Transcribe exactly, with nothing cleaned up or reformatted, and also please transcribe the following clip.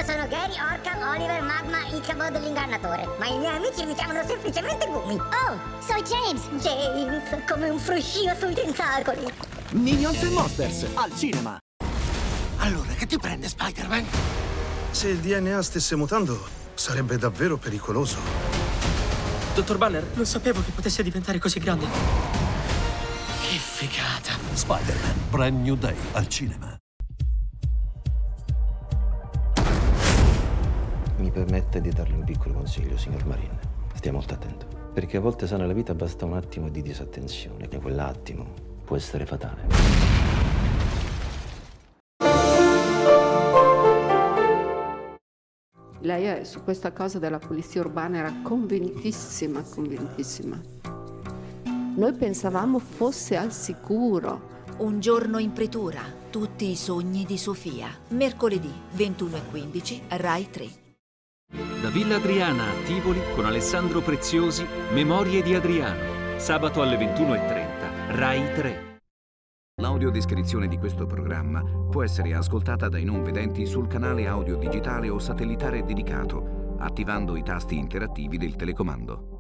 sono Gary, Orcan, Oliver, Magma, Ichabod l'ingannatore. Ma i miei amici mi chiamano semplicemente Gumi. Oh, sono James. James, come un fruscio sui tentacoli. Minions and Monsters, al cinema. Allora, che ti prende Spider-Man? Se il D N A stesse mutando, sarebbe davvero pericoloso. Dottor Banner, non sapevo che potesse diventare così grande. Che figata. Spider-Man, Brand New Day, al cinema. Mi permette di darle un piccolo consiglio, signor Marin. Stia molto attento. Perché a volte, sa, nella vita basta un attimo di disattenzione, e quell'attimo può essere fatale. Lei è, su questa cosa della polizia urbana era convintissima, convintissima. Noi pensavamo fosse al sicuro. Un giorno in pretura, tutti i sogni di Sofia. Mercoledì ventuno e quindici, Rai tre. Da Villa Adriana a Tivoli con Alessandro Preziosi, Memorie di Adriano. Sabato alle ventuno e trenta, Rai tre. L'audiodescrizione di questo programma può essere ascoltata dai non vedenti sul canale audio digitale o satellitare dedicato, attivando i tasti interattivi del telecomando.